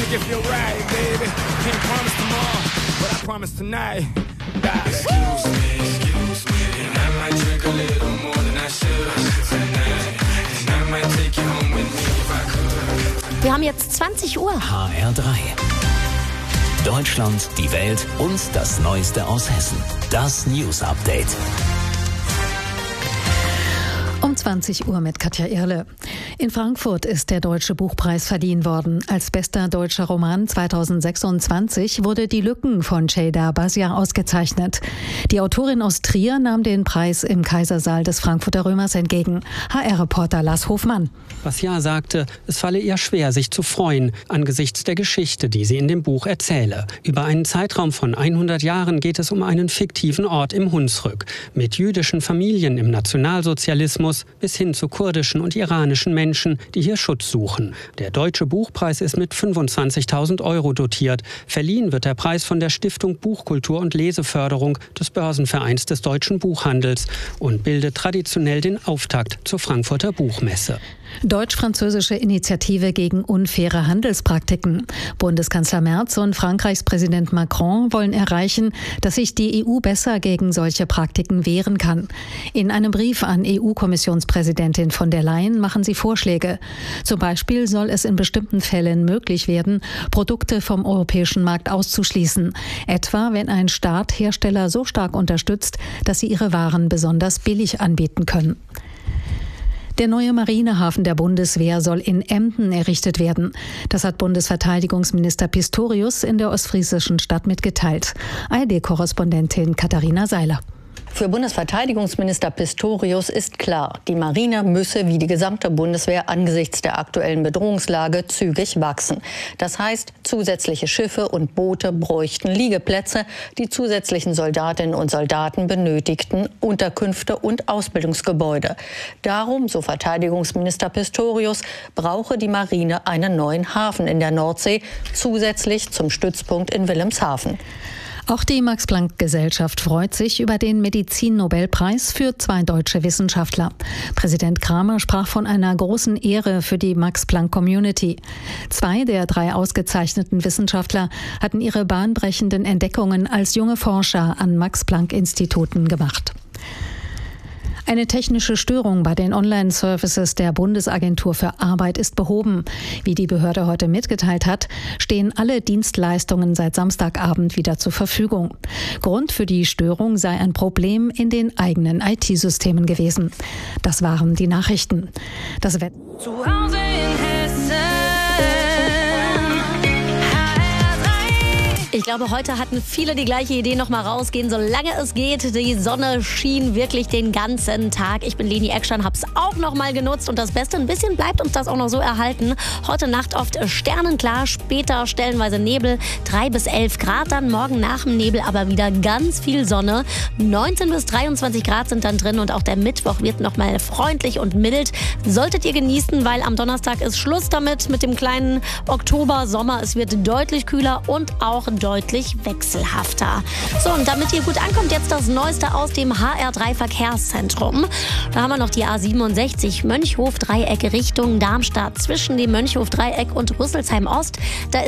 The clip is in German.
if you're right, baby. Can't promise tomorrow, but I promise tonight. Excuse me, and I might drink a little more than I should tonight. And I might take you home with me if I could. Wir haben jetzt 20 Uhr. HR3. Deutschland, die Welt und das Neueste aus Hessen. Das News Update. Um 20 Uhr mit Katja Irle. In Frankfurt ist der Deutsche Buchpreis verliehen worden. Als bester deutscher Roman 2026 wurde Die Lücken von Ceyda Bazia ausgezeichnet. Die Autorin aus Trier nahm den Preis im Kaisersaal des Frankfurter Römers entgegen. HR-Reporter Lars Hofmann. Bazia sagte, es falle ihr schwer, sich zu freuen, angesichts der Geschichte, die sie in dem Buch erzähle. Über einen Zeitraum von 100 Jahren geht es um einen fiktiven Ort im Hunsrück, mit jüdischen Familien im Nationalsozialismus bis hin zu kurdischen und iranischen Menschen, die hier Schutz suchen. Der Deutsche Buchpreis ist mit 25.000 € dotiert. Verliehen wird der Preis von der Stiftung Buchkultur und Leseförderung des Börsenvereins des deutschen Buchhandels und bildet traditionell den Auftakt zur Frankfurter Buchmesse. Deutsch-französische Initiative gegen unfaire Handelspraktiken. Bundeskanzler Merz und Frankreichs Präsident Macron wollen erreichen, dass sich die EU besser gegen solche Praktiken wehren kann. In einem Brief an EU-Kommissionspräsidentin von der Leyen machen sie Vorschläge. Zum Beispiel soll es in bestimmten Fällen möglich werden, Produkte vom europäischen Markt auszuschließen. Etwa, wenn ein Staat Hersteller so stark unterstützt, dass sie ihre Waren besonders billig anbieten können. Der neue Marinehafen der Bundeswehr soll in Emden errichtet werden. Das hat Bundesverteidigungsminister Pistorius in der ostfriesischen Stadt mitgeteilt. ARD-Korrespondentin Katharina Seiler. Für Bundesverteidigungsminister Pistorius ist klar, die Marine müsse wie die gesamte Bundeswehr angesichts der aktuellen Bedrohungslage zügig wachsen. Das heißt, zusätzliche Schiffe und Boote bräuchten Liegeplätze, die zusätzlichen Soldatinnen und Soldaten benötigten Unterkünfte und Ausbildungsgebäude. Darum, so Verteidigungsminister Pistorius, brauche die Marine einen neuen Hafen in der Nordsee, zusätzlich zum Stützpunkt in Wilhelmshaven. Auch die Max-Planck-Gesellschaft freut sich über den Medizin-Nobelpreis für 2 deutsche Wissenschaftler. Präsident Kramer sprach von einer großen Ehre für die Max-Planck-Community. 2 der 3 ausgezeichneten Wissenschaftler hatten ihre bahnbrechenden Entdeckungen als junge Forscher an Max-Planck-Instituten gemacht. Eine technische Störung bei den Online-Services der Bundesagentur für Arbeit ist behoben. Wie die Behörde heute mitgeteilt hat, stehen alle Dienstleistungen seit Samstagabend wieder zur Verfügung. Grund für die Störung sei ein Problem in den eigenen IT-Systemen gewesen. Das waren die Nachrichten. Das Wetter. Zu Hause in Hessen. Ich glaube, heute hatten viele die gleiche Idee, noch mal rausgehen, solange es geht. Die Sonne schien wirklich den ganzen Tag. Ich bin Leni Eckstein, hab's auch noch mal genutzt und das Beste, ein bisschen bleibt uns das auch noch so erhalten. Heute Nacht oft sternenklar, später stellenweise Nebel, 3 bis 11 Grad dann, morgen nach dem Nebel aber wieder ganz viel Sonne. 19 bis 23 Grad sind dann drin und auch der Mittwoch wird noch mal freundlich und mild. Solltet ihr genießen, weil am Donnerstag ist Schluss damit, mit dem kleinen Oktober, Sommer. Es wird deutlich kühler und auch deutlich wechselhafter. So, und damit ihr gut ankommt, jetzt das Neueste aus dem HR3 Verkehrszentrum. Da haben wir noch die A67 Mönchhof-Dreieck Richtung Darmstadt. Zwischen dem Mönchhof-Dreieck und Rüsselsheim Ost. Da